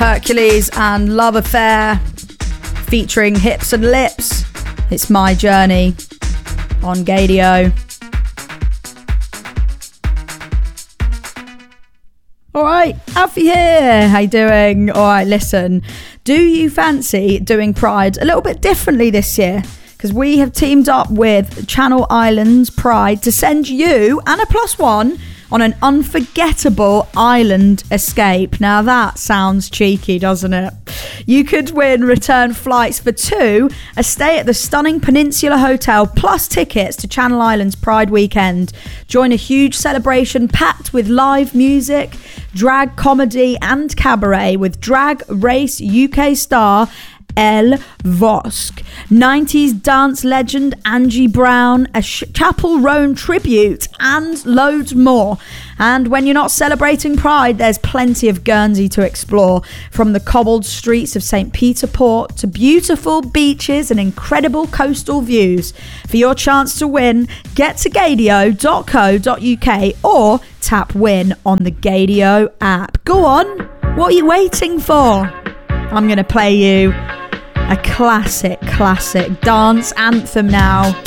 Hercules and Love Affair featuring Hips and Lips. It's My Journey on Gaydio. Alright, Alfie here. How you doing? Alright, listen. Do you fancy doing Pride a little bit differently this year? Because we have teamed up with Channel Islands Pride to send you and a +1 on an unforgettable island escape. Now that sounds cheeky, doesn't it? You could win return flights for 2, a stay at the stunning Peninsula Hotel, plus tickets to Channel Islands Pride weekend. Join a huge celebration packed with live music, drag comedy and cabaret with Drag Race UK star Elle Vosk, 90s dance legend Angie Brown, a Chapel Roan tribute, and loads more. And when you're not celebrating Pride, there's plenty of Guernsey to explore, from the cobbled streets of St. Peter Port to beautiful beaches and incredible coastal views. For your chance to win, get to gaydio.co.uk or tap win on the Gaydio app. Go on, what are you waiting for? I'm going to play you a classic dance anthem now.